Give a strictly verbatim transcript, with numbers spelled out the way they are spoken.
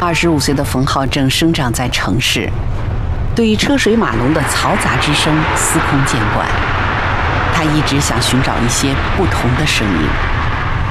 二十五岁的冯浩正生长在城市，对于车水马龙的嘈杂之声司空见惯。他一直想寻找一些不同的声音。